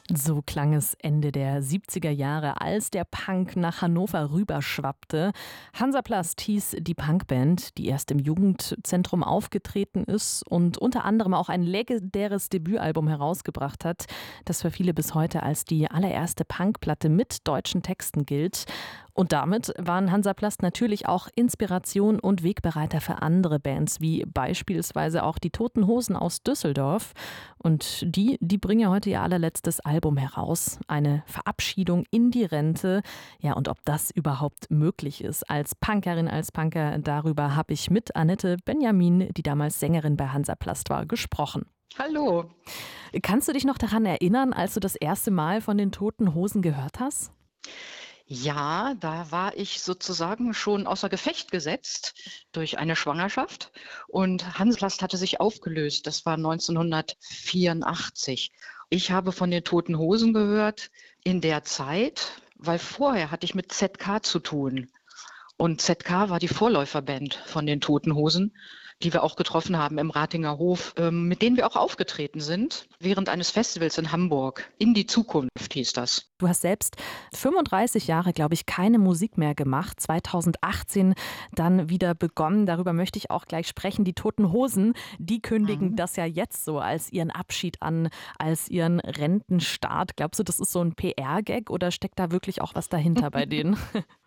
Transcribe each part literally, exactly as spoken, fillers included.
So klang es Ende der siebziger Jahre, als der Punk nach Hannover rüberschwappte. Hansaplast hieß die Punkband, die erst im Jugendzentrum aufgetreten ist und unter anderem auch ein legendäres Debütalbum herausgebracht hat, das für viele bis heute als die allererste Punkplatte mit deutschen Texten gilt. Und damit waren Hansaplast natürlich auch Inspiration und Wegbereiter für andere Bands, wie beispielsweise auch die Toten Hosen aus Düsseldorf. Und die, die bringen ja heute ihr allerletztes Album heraus. Eine Verabschiedung in die Rente. Ja, und ob das überhaupt möglich ist als Punkerin, als Punker, darüber habe ich mit Annette Benjamin, die damals Sängerin bei Hansaplast war, gesprochen. Hallo. Kannst du dich noch daran erinnern, als du das erste Mal von den Toten Hosen gehört hast? Ja, da war ich sozusagen schon außer Gefecht gesetzt durch eine Schwangerschaft und Hansaplast hatte sich aufgelöst. Das war neunzehnhundertvierundachtzig. Ich habe von den Toten Hosen gehört in der Zeit, weil vorher hatte ich mit Z K zu tun. Und Z K war die Vorläuferband von den Toten Hosen, die wir auch getroffen haben im Ratinger Hof, ähm, mit denen wir auch aufgetreten sind während eines Festivals in Hamburg. In die Zukunft hieß das. Du hast selbst fünfunddreißig Jahre, glaube ich, keine Musik mehr gemacht. zweitausendachtzehn dann wieder begonnen. Darüber möchte ich auch gleich sprechen. Die Toten Hosen, die kündigen Mhm. das ja jetzt so als ihren Abschied an, als ihren Rentenstart. Glaubst du, das ist so ein P R-Gag oder steckt da wirklich auch was dahinter bei denen?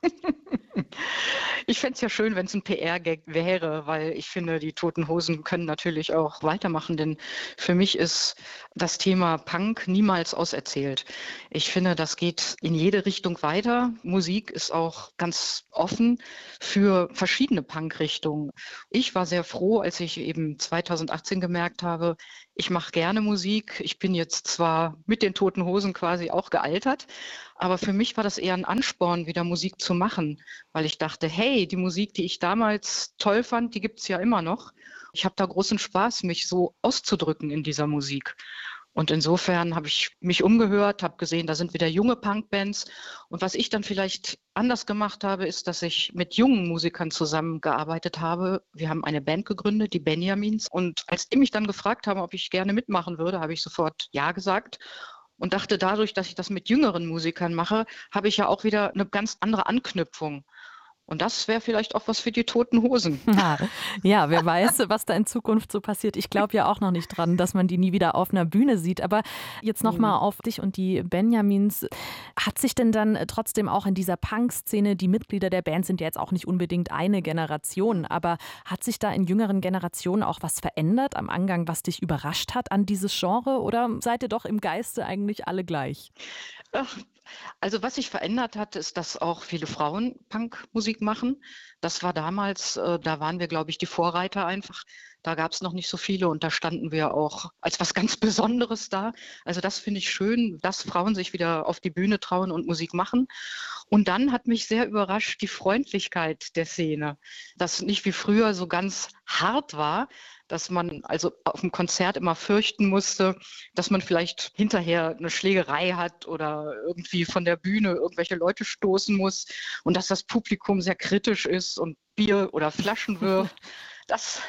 Ich fände es ja schön, wenn es ein P R-Gag wäre, weil ich finde, die Toten Hosen können natürlich auch weitermachen, denn für mich ist das Thema Punk niemals auserzählt. Ich finde, das geht in jede Richtung weiter. Musik ist auch ganz offen für verschiedene Punk-Richtungen. Ich war sehr froh, als ich eben zweitausendachtzehn gemerkt habe, ich mache gerne Musik. Ich bin jetzt zwar mit den Toten Hosen quasi auch gealtert, aber für mich war das eher ein Ansporn, wieder Musik zu machen, weil ich dachte, hey, die Musik, die ich damals toll fand, die gibt's ja immer noch. Ich habe da großen Spaß, mich so auszudrücken in dieser Musik. Und insofern habe ich mich umgehört, habe gesehen, da sind wieder junge Punkbands. Und was ich dann vielleicht anders gemacht habe, ist, dass ich mit jungen Musikern zusammengearbeitet habe. Wir haben eine Band gegründet, die Benjamins. Und als die mich dann gefragt haben, ob ich gerne mitmachen würde, habe ich sofort ja gesagt und dachte, dadurch, dass ich das mit jüngeren Musikern mache, habe ich ja auch wieder eine ganz andere Anknüpfung. Und das wäre vielleicht auch was für die Toten Hosen. Ja, ja, wer weiß, was da in Zukunft so passiert. Ich glaube ja auch noch nicht dran, dass man die nie wieder auf einer Bühne sieht. Aber jetzt noch mal Mhm. auf dich und die Benjamins. Hat sich denn dann trotzdem auch in dieser Punk-Szene, die Mitglieder der Band sind ja jetzt auch nicht unbedingt eine Generation, aber hat sich da in jüngeren Generationen auch was verändert am Angang, was dich überrascht hat an dieses Genre? Oder seid ihr doch im Geiste eigentlich alle gleich? Ach, also was sich verändert hat, ist, dass auch viele Frauen Punkmusik machen. Das war damals, äh, da waren wir, glaube ich, die Vorreiter einfach. Da gab es noch nicht so viele und da standen wir auch als was ganz Besonderes da. Also das finde ich schön, dass Frauen sich wieder auf die Bühne trauen und Musik machen. Und dann hat mich sehr überrascht die Freundlichkeit der Szene, dass nicht wie früher so ganz hart war, dass man also auf dem Konzert immer fürchten musste, dass man vielleicht hinterher eine Schlägerei hat oder irgendwie von der Bühne irgendwelche Leute stoßen muss und dass das Publikum sehr kritisch ist und Bier oder Flaschen wirft. Das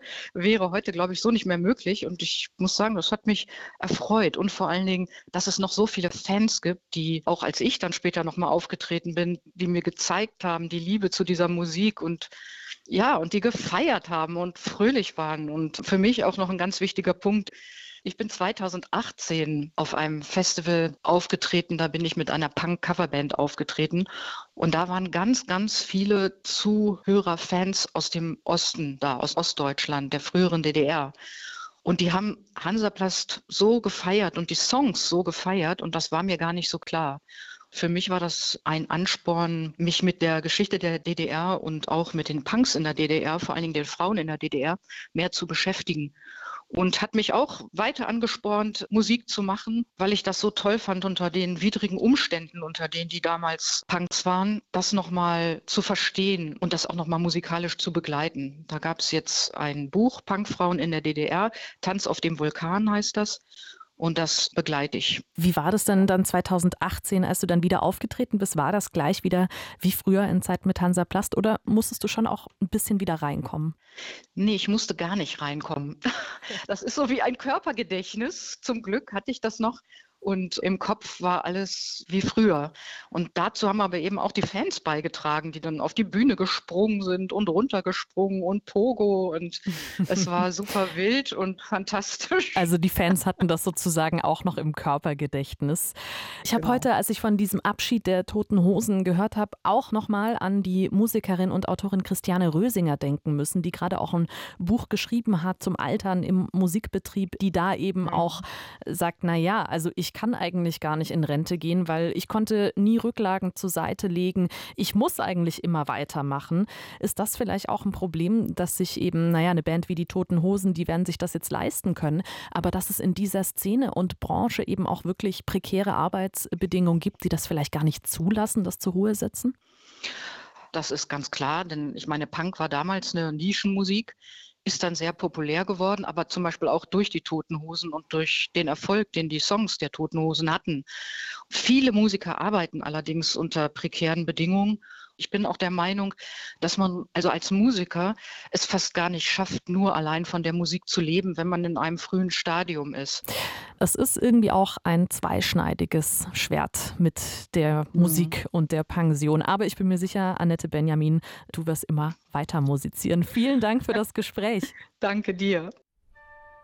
wäre heute, glaube ich, so nicht mehr möglich. Und ich muss sagen, das hat mich erfreut. Und vor allen Dingen, dass es noch so viele Fans gibt, die, auch als ich dann später nochmal aufgetreten bin, die mir gezeigt haben, die Liebe zu dieser Musik und ja, und die gefeiert haben und fröhlich waren. Und für mich auch noch ein ganz wichtiger Punkt. Ich bin zweitausendachtzehn auf einem Festival aufgetreten, da bin ich mit einer Punk-Coverband aufgetreten und da waren ganz, ganz viele Zuhörer, Fans aus dem Osten da, aus Ostdeutschland, der früheren D D R. Und die haben Hansaplast so gefeiert und die Songs so gefeiert und das war mir gar nicht so klar. Für mich war das ein Ansporn, mich mit der Geschichte der D D R und auch mit den Punks in der D D R, vor allen Dingen den Frauen in der D D R, mehr zu beschäftigen. Und hat mich auch weiter angespornt, Musik zu machen, weil ich das so toll fand, unter den widrigen Umständen, unter denen die damals Punks waren, das nochmal zu verstehen und das auch nochmal musikalisch zu begleiten. Da gab es jetzt ein Buch, Punkfrauen in der D D R, Tanz auf dem Vulkan heißt das. Und das begleite ich. Wie war das denn dann zweitausendachtzehn, als du dann wieder aufgetreten bist? War das gleich wieder wie früher in Zeiten mit Hansaplast oder musstest du schon auch ein bisschen wieder reinkommen? Ne, ich musste gar nicht reinkommen. Das ist so wie ein Körpergedächtnis. Zum Glück hatte ich das noch. und im Kopf war alles wie früher. Und dazu haben aber eben auch die Fans beigetragen, die dann auf die Bühne gesprungen sind und runtergesprungen und Pogo und es war super wild und fantastisch. Also die Fans hatten das sozusagen auch noch im Körpergedächtnis. Ich habe Genau. heute, als ich von diesem Abschied der Toten Hosen gehört habe, auch nochmal an die Musikerin und Autorin Christiane Rösinger denken müssen, die gerade auch ein Buch geschrieben hat zum Altern im Musikbetrieb, die da eben auch Mhm. sagt, na ja, also ich kann eigentlich gar nicht in Rente gehen, weil ich konnte nie Rücklagen zur Seite legen. Ich muss eigentlich immer weitermachen. Ist das vielleicht auch ein Problem, dass sich eben, naja, eine Band wie die Toten Hosen, die werden sich das jetzt leisten können, aber dass es in dieser Szene und Branche eben auch wirklich prekäre Arbeitsbedingungen gibt, die das vielleicht gar nicht zulassen, das zur Ruhe setzen? Das ist ganz klar, denn ich meine, Punk war damals eine Nischenmusik, ist dann sehr populär geworden, aber zum Beispiel auch durch die Toten Hosen und durch den Erfolg, den die Songs der Toten Hosen hatten. Viele Musiker arbeiten allerdings unter prekären Bedingungen. Ich bin auch der Meinung, dass man also als Musiker es fast gar nicht schafft, nur allein von der Musik zu leben, wenn man in einem frühen Stadium ist. Es ist irgendwie auch ein zweischneidiges Schwert mit der Mhm. Musik und der Pension. Aber ich bin mir sicher, Annette Benjamin, du wirst immer weiter musizieren. Vielen Dank für das Gespräch. Danke dir.